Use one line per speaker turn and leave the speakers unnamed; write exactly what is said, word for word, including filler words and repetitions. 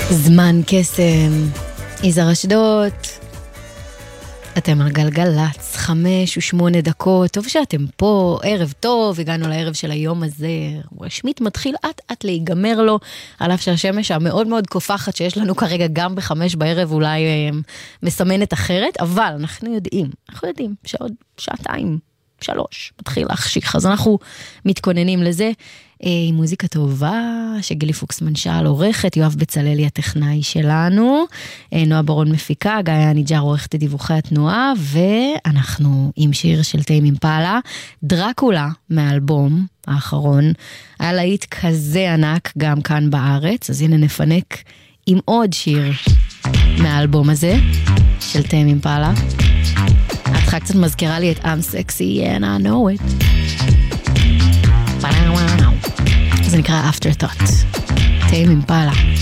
זמן קסם, יזהר אשדוד, אתם על גלגלץ, חמש ושמונה דקות, טוב שאתם פה, ערב טוב, הגענו לערב של היום הזה, רשמית מתחיל עט עט להיגמר לו, על אף שהשמש המאוד מאוד קופחת שיש לנו כרגע גם בחמש בערב, אולי אה, מסמנת אחרת, אבל אנחנו יודעים, אנחנו יודעים שעוד שעתיים, שלוש, מתחיל להחשיך, אז אנחנו מתכוננים לזה, עם מוזיקה טובה, שגילי פוקסמן שאל עורכת, יואב בצללי הטכנאי שלנו, נועה ברון מפיקה, גיא הניג'ר עורכת את דיווחי התנועה, ואנחנו עם שיר של טיימ אימפלה, דרקולה מהאלבום האחרון, היה להיט כזה ענק גם כאן בארץ, אז הנה נפנק עם עוד שיר מהאלבום הזה, של טיימ אימפלה. התחלה קצת מזכירה לי את I'm Sexy and I Know It. זה נקרא Afterthought. טיימ אימפלה.